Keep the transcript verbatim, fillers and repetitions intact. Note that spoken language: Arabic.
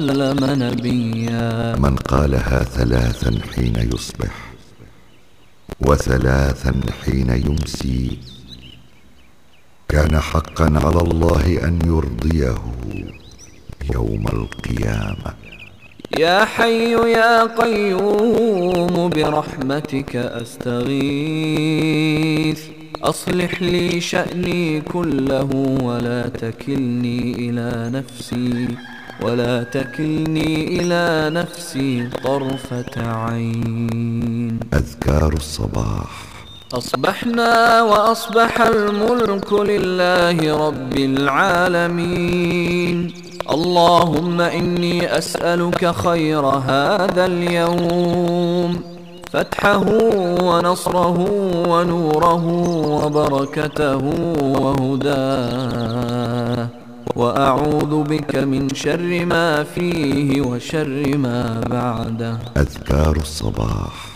نبيا. من قالها ثلاثا حين يصبح وثلاثا حين يمسي كان حقا على الله أن يرضيه يوم القيامة. يا حي يا قيوم برحمتك أستغيث، أصلح لي شأني كله ولا تكلني إلى نفسي ولا تكلني إلى نفسي طرفة عين. أذكار الصباح. أصبحنا وأصبح الملك لله رب العالمين. اللهم إني أسألك خير هذا اليوم، فتحه ونصره ونوره وبركته وهداه، وأعوذ بك من شر ما فيه وشر ما بعده. أذكار الصباح.